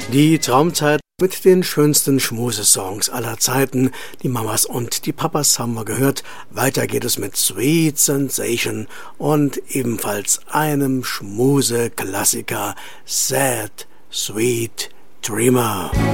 Die Traumzeit mit den schönsten Schmusesongs aller Zeiten. Die Mamas und die Papas haben wir gehört. Weiter geht es mit Sweet Sensation und ebenfalls einem Schmuse-Klassiker, Sad Sweet Dreamer.